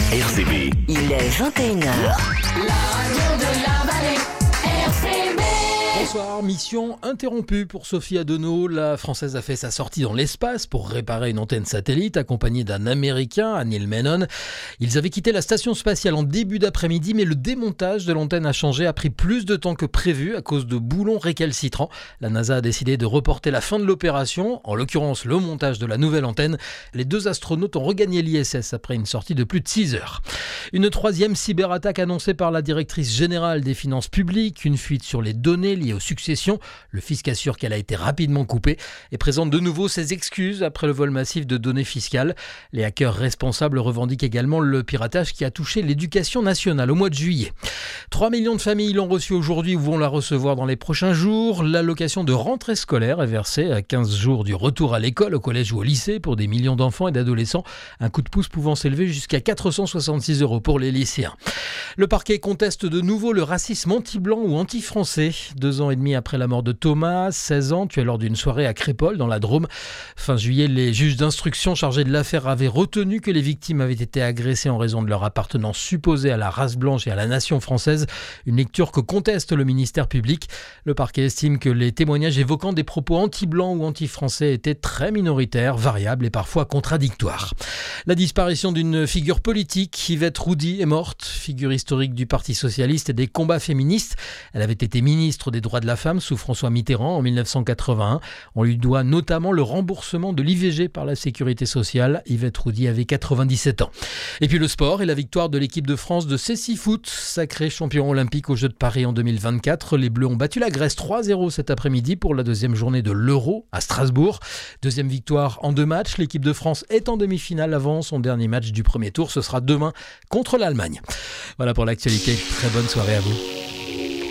RCB. Il est 21h. La radio de la vallée, RCB. Bonsoir, mission interrompue pour Sophie Adenau. La Française a fait sa sortie dans l'espace pour réparer une antenne satellite accompagnée d'un Américain, Neil Menon. Ils avaient quitté la station spatiale en début d'après-midi, mais le démontage de l'antenne a changé, a pris plus de temps que prévu à cause de boulons récalcitrants. La NASA a décidé de reporter la fin de l'opération, en l'occurrence le montage de la nouvelle antenne. Les deux astronautes ont regagné l'ISS après une sortie de plus de 6 heures. Une troisième cyberattaque annoncée par la directrice générale des finances publiques, une fuite sur les données liées aux successions. Le fisc assure qu'elle a été rapidement coupée et présente de nouveau ses excuses après le vol massif de données fiscales. Les hackers responsables revendiquent également le piratage qui a touché l'éducation nationale au mois de juillet. 3 millions de familles l'ont reçue aujourd'hui ou vont la recevoir dans les prochains jours. L'allocation de rentrée scolaire est versée à 15 jours du retour à l'école, au collège ou au lycée pour des millions d'enfants et d'adolescents. Un coup de pouce pouvant s'élever jusqu'à 466 € pour les lycéens. Le parquet conteste de nouveau le racisme anti-blanc ou anti-français. 2 ans et demi après la mort de Thomas, 16 ans, tué lors d'une soirée à Crépol dans la Drôme. Fin juillet, les juges d'instruction chargés de l'affaire avaient retenu que les victimes avaient été agressées en raison de leur appartenance supposée à la race blanche et à la nation française. Une lecture que conteste le ministère public. Le parquet estime que les témoignages évoquant des propos anti-blancs ou anti-français étaient très minoritaires, variables et parfois contradictoires. La disparition d'une figure politique, Yvette Roudy, est morte, figure historique du Parti socialiste et des combats féministes. Elle avait été ministre des droits de la femme sous François Mitterrand en 1981. On lui doit notamment le remboursement de l'IVG par la sécurité sociale. Yvette Roudy avait 97 ans. Et puis le sport et la victoire de l'équipe de France de cécifoot, sacré champion olympique aux Jeux de Paris en 2024. Les Bleus ont battu la Grèce 3-0 cet après-midi pour la deuxième journée de l'Euro à Strasbourg. Deuxième victoire en 2 matchs. L'équipe de France est en demi-finale avant son dernier match du premier tour. Ce sera demain contre l'Allemagne. Voilà pour l'actualité. Très bonne soirée à vous.